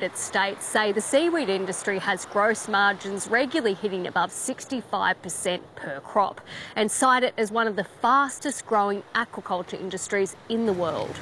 United States say the seaweed industry has gross margins regularly hitting above 65% per crop and cite it as one of the fastest growing aquaculture industries in the world.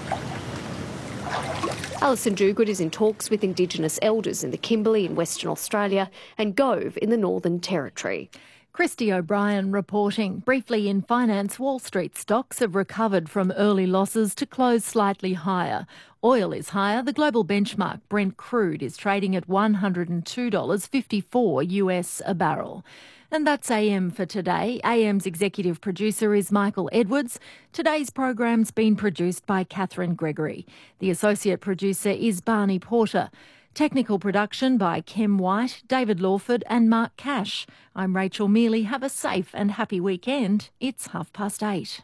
Alison Duguid is in talks with Indigenous elders in the Kimberley in Western Australia and Gove in the Northern Territory. Christy O'Brien reporting. Briefly in finance, Wall Street stocks have recovered from early losses to close slightly higher. Oil is higher. The global benchmark Brent crude is trading at $102.54 US a barrel. And that's AM for today. AM's executive producer is Michael Edwards. Today's program's been produced by Catherine Gregory. The associate producer is Barney Porter. Technical production by Kem White, David Lawford and Mark Cash. I'm Rachel Mealy. Have a safe and happy weekend. It's 8:30.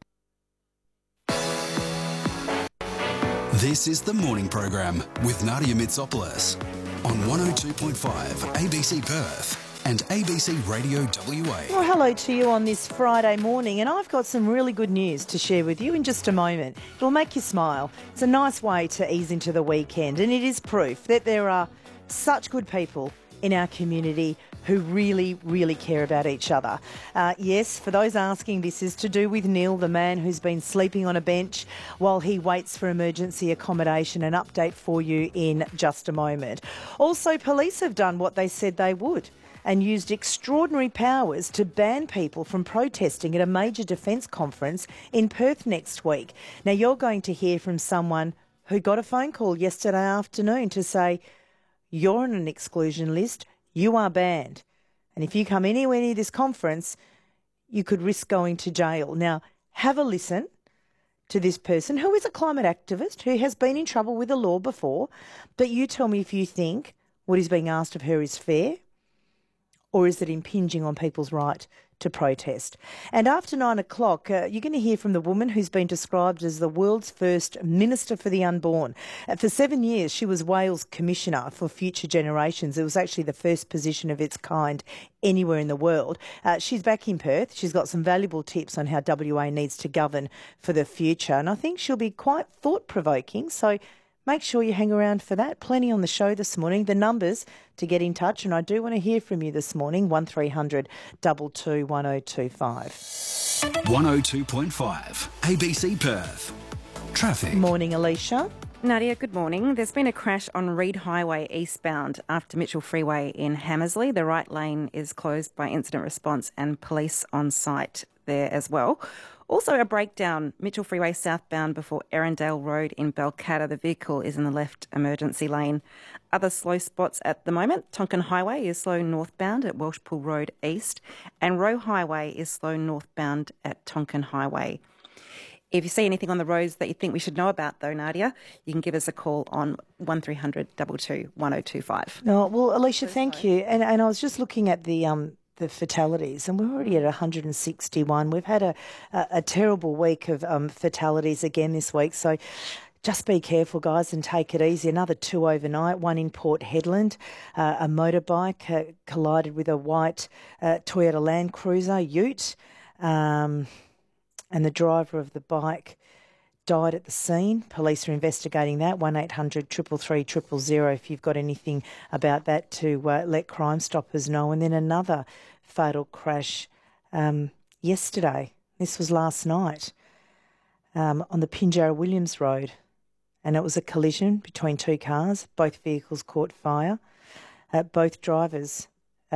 This is the morning program with Nadia Mitsopoulos on 102.5 ABC Perth and ABC Radio WA. Well, hello to you on this Friday morning, and I've got some really good news to share with you in just a moment. It'll make you smile. It's a nice way to ease into the weekend, and it is proof that there are such good people in our community who really, really care about each other. Yes, for those asking, this is to do with Neil, the man who's been sleeping on a bench while he waits for emergency accommodation. An update for you in just a moment. Also, police have done what they said they would and used extraordinary powers to ban people from protesting at a major defence conference in Perth next week. Now, you're going to hear from someone who got a phone call yesterday afternoon to say, you're on an exclusion list, you are banned. And if you come anywhere near this conference, you could risk going to jail. Now, have a listen to this person who is a climate activist who has been in trouble with the law before, but you tell me if you think what is being asked of her is fair, or is it impinging on people's right to protest? And after 9 o'clock, you're going to hear from the woman who's been described as the world's first Minister for the Unborn. For 7 years, she was Wales Commissioner for Future Generations. It was actually the first position of its kind anywhere in the world. She's back in Perth. She's got some valuable tips on how WA needs to govern for the future. And I think she'll be quite thought-provoking. So make sure you hang around for that. Plenty on the show this morning. The numbers to get in touch, and I do want to hear from you this morning, 1300 22 1025. 102.5 ABC Perth. Traffic. Morning, Alicia. Nadia, good morning. There's been a crash on Reid Highway eastbound after Mitchell Freeway in Hammersley. The right lane is closed by incident response and police on site there as well. Also a breakdown, Mitchell Freeway southbound before Erindale Road in Balcatta. The vehicle is in the left emergency lane. Other slow spots at the moment, Tonkin Highway is slow northbound at Welshpool Road East, and Roe Highway is slow northbound at Tonkin Highway. If you see anything on the roads that you think we should know about, though, Nadia, you can give us a call on 1300 22 1025. No, well, Alicia, thank you. And I was just looking at the fatalities, and we're already at 161. We've had a terrible week of fatalities again this week, so just be careful, guys, and take it easy. Another 2 overnight, one in Port Hedland. A motorbike collided with a white Toyota Land Cruiser ute, and the driver of the bike died at the scene. Police are investigating that. 1800 333 000 if you've got anything about that to let Crime Stoppers know. And then another fatal crash yesterday. This was last night on the Pinjarra Williams Road. And it was a collision between two cars. Both vehicles caught fire. Both drivers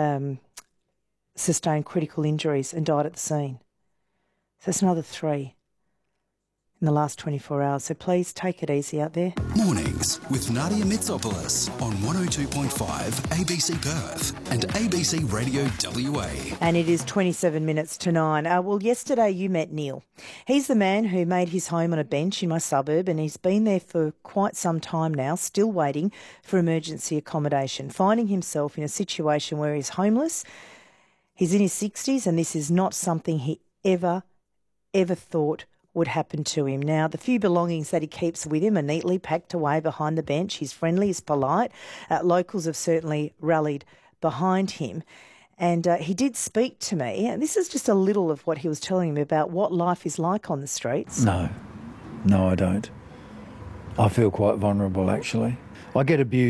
sustained critical injuries and died at the scene. So that's another 3 in the last 24 hours. So please take it easy out there. Mornings with Nadia Mitsopoulos on 102.5 ABC Perth and ABC Radio WA. And it is 27 minutes to 9. Well, yesterday you met Neil. He's the man who made his home on a bench in my suburb, and he's been there for quite some time now, still waiting for emergency accommodation, finding himself in a situation where he's homeless. He's in his 60s, and this is not something he ever thought would happen to him. Now, the few belongings that he keeps with him are neatly packed away behind the bench. He's friendly, he's polite. Locals have certainly rallied behind him. And he did speak to me, and this is just a little of what he was telling me about what life is like on the streets. No, I don't. I feel quite vulnerable, actually. I get abused